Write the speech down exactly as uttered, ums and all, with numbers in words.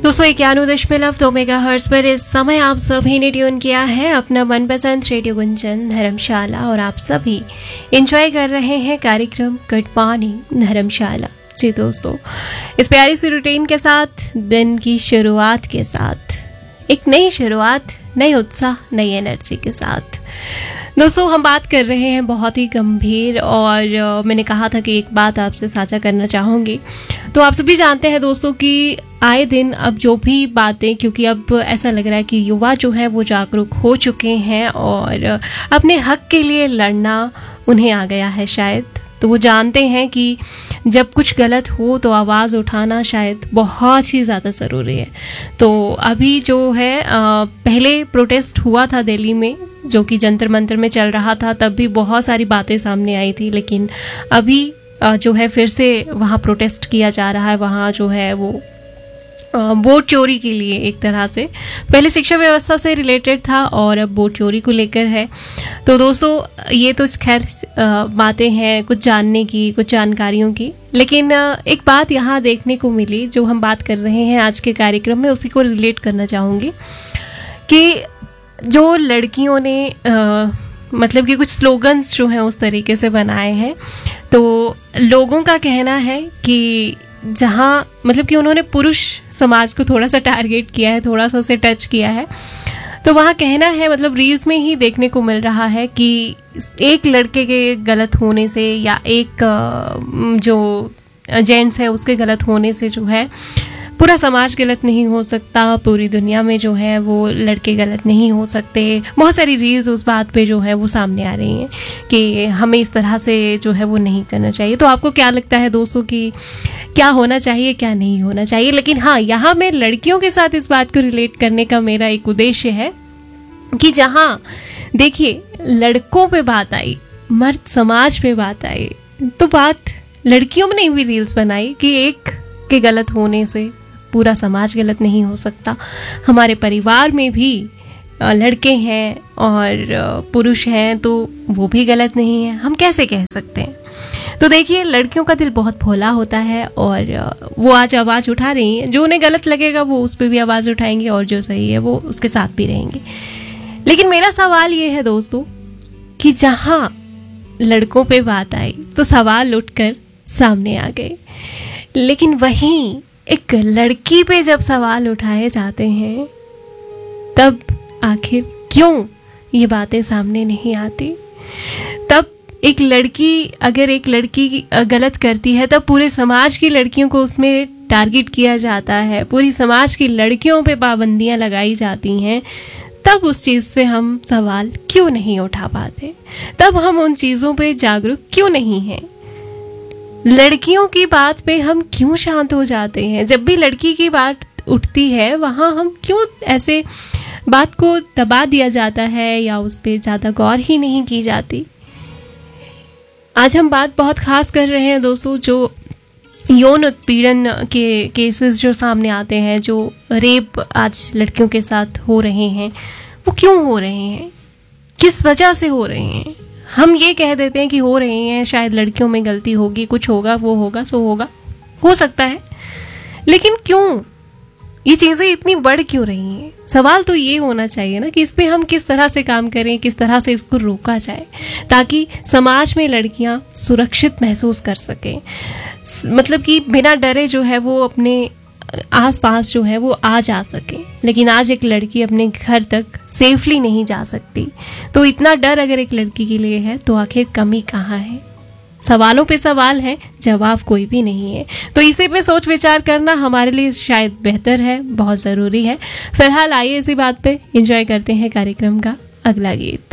दोस्तों इक्यानवे दशमलव दो मेगा हर्ट्ज पर इस समय आप सभी ने ट्यून किया है अपना मनपसंद रेडियो गुंजन धर्मशाला और आप सभी एंजॉय कर रहे हैं कार्यक्रम गुड मॉर्निंग धर्मशाला। जी दोस्तों, इस प्यारी सी रूटीन के साथ दिन की शुरुआत के साथ एक नई शुरुआत, नई उत्साह, नई एनर्जी के साथ दोस्तों हम बात कर रहे हैं बहुत ही गंभीर और मैंने कहा था कि एक बात आपसे साझा करना चाहूँगी। तो आप सभी जानते हैं दोस्तों कि आए दिन अब जो भी बातें, क्योंकि अब ऐसा लग रहा है कि युवा जो है वो जागरूक हो चुके हैं और अपने हक के लिए लड़ना उन्हें आ गया है शायद। तो वो जानते हैं कि जब कुछ गलत हो तो आवाज़ उठाना शायद बहुत ही ज़्यादा ज़रूरी है। तो अभी जो है पहले प्रोटेस्ट हुआ था दिल्ली में, जो कि जंतर मंतर में चल रहा था, तब भी बहुत सारी बातें सामने आई थी। लेकिन अभी जो है फिर से वहाँ प्रोटेस्ट किया जा रहा है, वहाँ जो है वो वोट चोरी के लिए एक तरह से, पहले शिक्षा व्यवस्था से रिलेटेड था और अब वोट चोरी को लेकर है। तो दोस्तों ये तो खैर बातें हैं कुछ जानने की, कुछ जानकारियों की, लेकिन एक बात यहाँ देखने को मिली जो हम बात कर रहे हैं आज के कार्यक्रम में, उसी को रिलेट करना चाहूँगी कि जो लड़कियों ने आ, मतलब कि कुछ स्लोगन्स जो हैं उस तरीके से बनाए हैं। तो लोगों का कहना है कि जहाँ मतलब कि उन्होंने पुरुष समाज को थोड़ा सा टारगेट किया है, थोड़ा सा उसे टच किया है। तो वहाँ कहना है, मतलब रील्स में ही देखने को मिल रहा है कि एक लड़के के गलत होने से या एक जो जेंट्स है उसके गलत होने से जो है पूरा समाज गलत नहीं हो सकता, पूरी दुनिया में जो है वो लड़के गलत नहीं हो सकते। बहुत सारी रील्स उस बात पे जो है वो सामने आ रही हैं कि हमें इस तरह से जो है वो नहीं करना चाहिए। तो आपको क्या लगता है दोस्तों कि क्या होना चाहिए, क्या नहीं होना चाहिए? लेकिन हाँ, यहाँ मैं लड़कियों के साथ इस बात को रिलेट करने का मेरा एक उद्देश्य है कि जहाँ देखिए लड़कों पे बात आई, मर्द समाज पे बात आई, तो बात लड़कियों में नहीं भी रील्स बनाई कि एक के गलत होने से पूरा समाज गलत नहीं हो सकता। हमारे परिवार में भी लड़के हैं और पुरुष हैं तो वो भी गलत नहीं है, हम कैसे कह सकते हैं? तो देखिए लड़कियों का दिल बहुत भोला होता है और वो आज आवाज़ उठा रही हैं। जो उन्हें गलत लगेगा वो उस पर भी आवाज़ उठाएंगे और जो सही है वो उसके साथ भी रहेंगे। लेकिन मेरा सवाल ये है दोस्तों कि जहाँ लड़कों पे बात आई तो सवाल उठकर सामने आ गए, लेकिन वहीं एक लड़की पे जब सवाल उठाए जाते हैं तब आखिर क्यों ये बातें सामने नहीं आती? तब एक लड़की, अगर एक लड़की गलत करती है तब पूरे समाज की लड़कियों को उसमें टारगेट किया जाता है, पूरी समाज की लड़कियों पे पाबंदियां लगाई जाती हैं। तब उस चीज़ पे हम सवाल क्यों नहीं उठा पाते? तब हम उन चीज़ों पे जागरूक क्यों नहीं हैं? लड़कियों की बात पे हम क्यों शांत हो जाते हैं? जब भी लड़की की बात उठती है वहाँ हम क्यों ऐसे बात को दबा दिया जाता है या उस पर ज़्यादा गौर ही नहीं की जाती? आज हम बात बहुत खास कर रहे हैं दोस्तों, जो यौन उत्पीड़न के केसेस जो सामने आते हैं, जो रेप आज लड़कियों के साथ हो रहे हैं, वो क्यों हो रहे हैं, किस वजह से हो रहे हैं? हम ये कह देते हैं कि हो रहे हैं, शायद लड़कियों में गलती होगी, कुछ होगा, वो होगा, सो होगा, हो सकता है, लेकिन क्यों ये चीज़ें इतनी बढ़ क्यों रही हैं? सवाल तो ये होना चाहिए ना कि इस पे हम किस तरह से काम करें, किस तरह से इसको रोका जाए ताकि समाज में लड़कियां सुरक्षित महसूस कर सकें, मतलब कि बिना डरे जो है वो अपने आस पास जो है वो आ जा सके। लेकिन आज एक लड़की अपने घर तक सेफली नहीं जा सकती। तो इतना डर अगर एक लड़की के लिए है तो आखिर कमी कहाँ है? सवालों पे सवाल है, जवाब कोई भी नहीं है। तो इसी पे सोच विचार करना हमारे लिए शायद बेहतर है, बहुत ज़रूरी है। फिलहाल आइए इसी बात पे एंजॉय करते हैं कार्यक्रम का अगला गीत।